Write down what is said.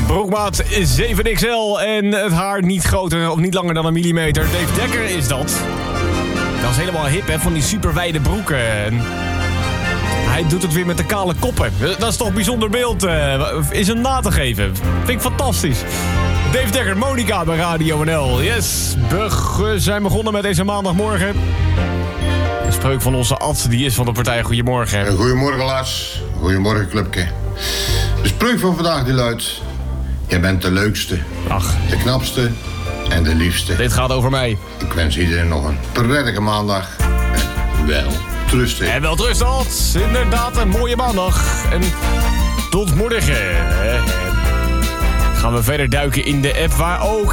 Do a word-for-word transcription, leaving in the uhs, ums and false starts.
Broekmaat zeven X L en het haar niet groter of niet langer dan een millimeter. Dave Dekker is dat. Dat is helemaal hip, hè, van die superwijde broeken. En hij doet het weer met de kale koppen. Dat is toch een bijzonder beeld. Uh, is hem na te geven. Vind ik fantastisch. Dave Dekker, Monica bij Radio N L. Yes, we zijn begonnen met deze maandagmorgen. De spreuk van onze Ad, die is van de partij Goedemorgen. Goedemorgen Lars, goedemorgen clubke. De spreuk van vandaag die luidt: jij bent de leukste, Ach. de knapste en de liefste. Dit gaat over mij. Ik wens iedereen nog een prettige maandag en wel trusten. En wel trust, Ad. Inderdaad, een mooie maandag. En tot morgen. Gaan we verder duiken in de app waar ook